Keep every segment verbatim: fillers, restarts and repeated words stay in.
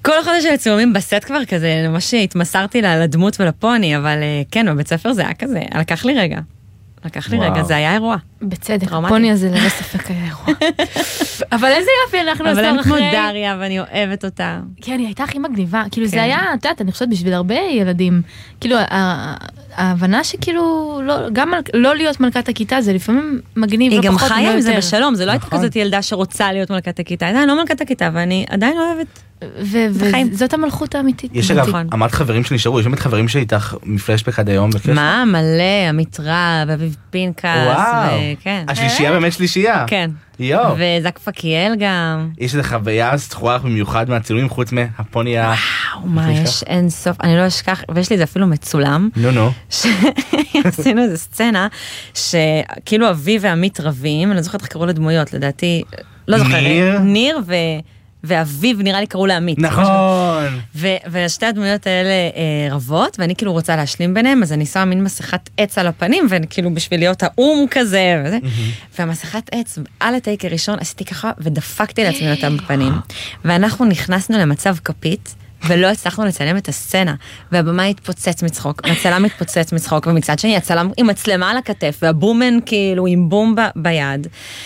כל החודש של הצילומים בסט כבר כזה, ממש התמסרתי לדמות ולפוני, אבל כן, בבית ספר זה היה כזה, לקח לי רגע. לקח לי רגע, זה היה אירוע. בצדק, הפוני הזה ללא ספק היה אירוע. אבל איזה יופי, אנחנו אבל עשור אני כמו אחרי. דריה, ואני אוהבת אותה. כן, היא הייתה הכי מגניבה. כאילו זה היה, את יודעת, אני חושבת בשביל הרבה ילדים. כאילו, ההבנה שכאילו, גם לא להיות מלכת הכיתה, זה לפעמים מגניב. היא גם חיה עם זה בשלום, זה לא הייתה כזאת ילדה שרוצה להיות מלכת הכיתה, היא עדיין לא מלכת הכיתה, ואני עדיין אוהבת. וזאת המלכות האמיתית. יש אגב, אמרת חברים שנשארו, יש באמת חברים שאיתך מפלשבק עד היום בקשר? מה? מלא, המטרה, ואביב פינקס, וכן. השלישייה באמת שלישייה. כן. יואו. וזק פקיאל גם. יש איזו חוויה זכורה לך במיוחד מהצילומים, חוץ מהפוני ה... וואו, מה, יש אין סוף, אני לא אשכח, ויש לי זה אפילו מצולם. נו, נו. שעשינו איזו סצנה, שכאילו אבי ועמית רבים, אני לא זוכרת איך קראו לדמויות, לדעתי, לא זוכרת. ניר? ניר ו... ואביב נראה לי קראו לעמית. נכון. ושתי הדמויות האלה רבות, ואני כאילו רוצה להשלים ביניהם, אז אני שמה מין מסכת עץ על הפנים, וכאילו בשביל להיות האום כזה, וזה. והמסכת עץ, על הטייק הראשון, עשיתי ככה, ודפקתי לעצמי אותם בפנים. ואנחנו נכנסנו למצב כפית, ולא הצלחנו לצלם את הסצנה, והבמה התפוצץ מצחוק, הצלם התפוצץ מצחוק, ומצד שני, הצלם עם מצלמה על הכתף, והבומן כאילו עם בום ביד.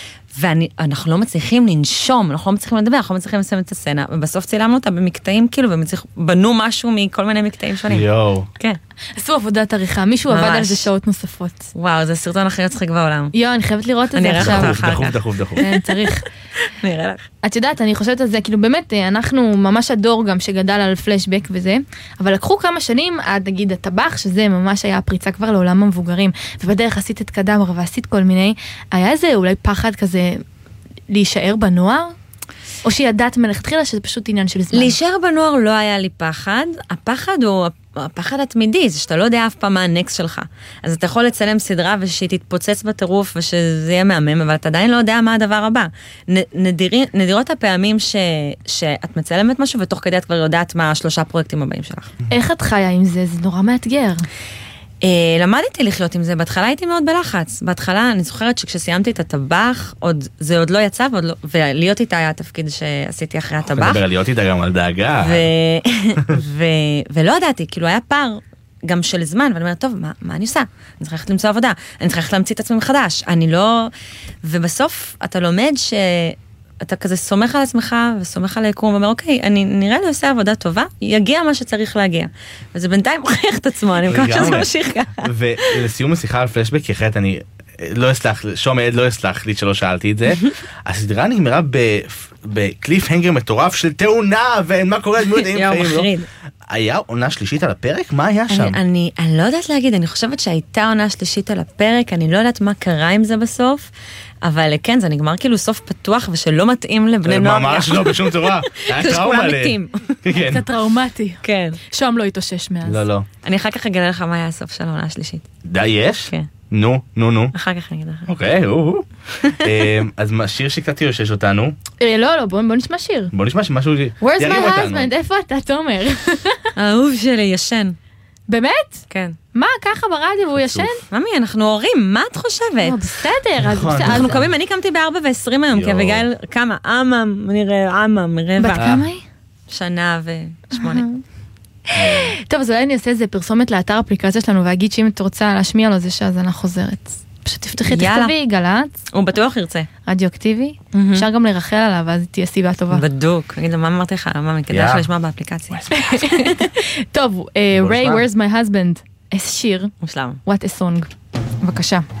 ואנחנו לא מצליחים לנשום, אנחנו לא מצליחים לדבר, אנחנו לא מצליחים לסיים את הסצנה, ובסוף צילמנו אותה במקטעים, כאילו, ובנו משהו מכל מיני מקטעים שונים. יואו. כן. עשו עבודת עריכה, מישהו עבד על זה שעות נוספות. וואו, זה סרטון הכי מצחיק בעולם. יואו, אני חייבת לראות את זה עכשיו. דחוף, דחוף, דחוף, דחוף. כן, צריך. נראה לך. את יודעת, אני חושבת על זה, כאילו באמת, אנחנו ממש הדור גם שגדל על פלשבק וזה, אבל לקחו כמה שנים עד, נגיד, הטבח, שזה ממש היה הפריצה כבר לעולם המבוגרים, ובדרך עשית את קדמר ועשית כל מיני, היה איזה אולי פחד כזה להישאר בנוער? או שידעת מלכתחילה שזה פשוט עניין של זמן? להישאר בנוער לא היה לי פחד, הפחד הוא הפחד התמידי, זה שאתה לא יודע אף פעם מה הנקסט שלך. אז אתה יכול לצלם סדרה ושהיא תתפוצץ בטירוף ושזה יהיה מהמם, אבל אתה עדיין לא יודע מה הדבר הבא. נדירים, נדירות הפעמים ש, שאת מצלמת משהו ותוך כדי את כבר יודעת מה השלושה פרויקטים הבאים שלך. איך את חיה עם זה? זה נורא מאתגר. למדתי לחיות עם זה, בהתחלה הייתי מאוד בלחץ. בהתחלה אני זוכרת שכשסיימתי את הטבח, עוד, זה עוד לא יצא, ועוד לא, ולהיות איתה היה התפקיד שעשיתי אחרי הטבח. אנחנו נדבר על להיות איתה גם על דאגה. ו, ו, ולא ידעתי, כאילו היה פער גם של זמן, ואני אומרת, טוב, מה, מה אני עושה? אני צריכה ללכת למצוא עבודה, אני צריכה ללכת להמציא את עצמי מחדש, אני לא... ובסוף אתה לומד ש... אתה כזה סומך על עצמך וסומך על היקום, ואומר, אוקיי, אני נראה לי עושה עבודה טובה, יגיע מה שצריך להגיע. וזה בינתיים מוכיח את עצמו, אני מקווה שזה ממשיך ככה. ולסיום השיחה על פלשבק, כי אחרת אני לא אסלח, שום עד לא אסלח לי שלא שאלתי את זה. הסדרה נגמרה בקליף הנגר מטורף של תאונה, ומה קורה? יום מחריד. היה עונה שלישית על הפרק? מה היה שם? אני לא יודעת להגיד, אני חושבת שהייתה עונה שלישית על הפרק, אני לא יודעת מה קרה עם זה בסוף, אבל כן, זה נגמר כאילו סוף פתוח ושלא מתאים לבני נוער. ממש לא, בשום צורה. היה טראומה לי. זה טראומטי. כן. שם לא התאושש מאז. לא, לא. אני אחר כך אגלה לך מה היה הסוף של העונה השלישית. די, יש? כן. נו, נו, נו. אחר כך אני אגיד לך. אוקיי, הוא. אז שיר שקצת יושש אותנו. לא, לא, בוא נשמע שיר. בוא נשמע שמשהו Where's my husband? איפה אתה, תומר? האהוב שלי ישן. באמת? כן. מה, ככה ברדיו והוא ישן? ממי, אנחנו הורים, מה את חושבת? בסדר, אז בסדר. אנחנו קמים, אני קמתי ב-ארבע ועשרים היום, כי אביגיל כמה? אמם, נראה, אמם, רבע. בת כמה היא? שנה ושמונה. טוב, אז אולי אני אעשה איזה פרסומת לאתר אפליקציה שלנו, ואגיד שאם את רוצה להשמיע לו זה שהאזנה חוזרת. פשוט תפתחי, תכתבי, גל"צ. הוא בטוח ירצה. רדיואקטיבי. אפשר גם לרחל עליו, אז תהיה סיבה טובה. בדוק. נגיד לו, מה אמרתי לך? מה, כדאי לך לשמוע באפליקציה. טוב, ריי, where's my husband? איזה שיר. מושלם. What a song. בבקשה.